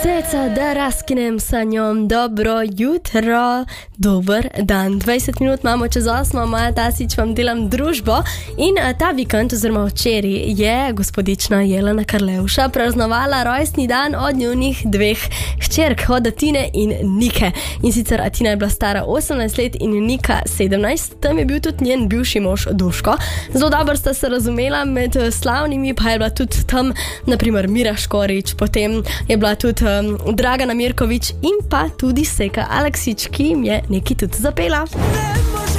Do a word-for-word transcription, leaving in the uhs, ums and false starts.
Srca, da raskinem sa njom. Dobro jutro, dober dan. dvajset minut imamo čez osmo, Maja Tasić vam delam družbo in ta vikend oziroma včeraj je gospodična Jelena Karleuša praznovala rojstni dan od njunih dveh hčerk, od Tine in Nike. In sicer Tina je bila stara osemnajst let in Nika sedemnajst, tam je bil tudi njen bivši mož Duško. Zelo dobro sta se razumela med slavnimi, pa je bila tudi tam naprimer Mira Škorić, potem je bila tudi um, Dragana Mirković in pa tudi Seka Aleksić, ki jim je nekaj tudi zapela.